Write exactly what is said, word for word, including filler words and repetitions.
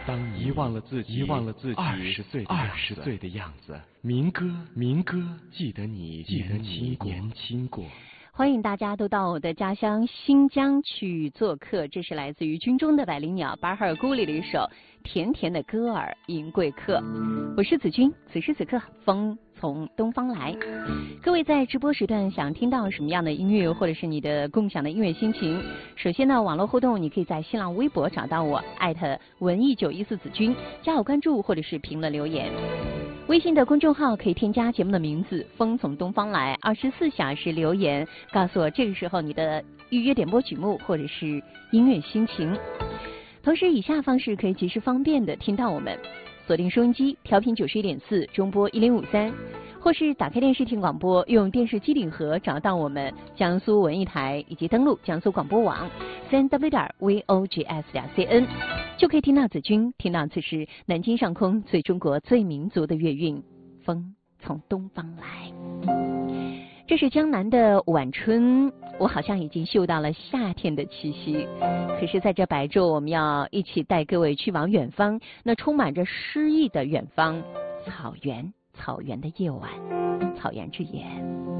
当遗忘了自己，遗忘了自己二十岁二十岁的样子。民歌，民歌，记得你，记得你年轻过。 欢迎大家都到我的家乡新疆去做客，这是来自于军中的百灵鸟巴哈尔孤里的一首甜甜的歌儿迎贵客。我是子君，此时此刻风从东方来。各位在直播时段想听到什么样的音乐，或者是你的共享的音乐心情，首先呢，网络互动你可以在新浪微博找到我，艾特文艺九一四子君，加我关注或者是评论留言。微信的公众号可以添加节目的名字风从东方来，二十四小时留言告诉我这个时候你的预约点播曲目或者是音乐心情。同时以下方式可以及时方便的听到我们，锁定收音机调频九十一点四，中波一零五三，或是打开电视听广播，用电视机顶盒找到我们江苏文艺台，以及登录江苏广播网三 w 点 vogs 点 cn， 就可以听到子君，听到此时南京上空最中国最民族的乐韵，风从东方来。这是江南的晚春，我好像已经嗅到了夏天的气息。可是在这白昼，我们要一起带各位去往远方，那充满着诗意的远方，草原，草原的夜晚，草原之夜。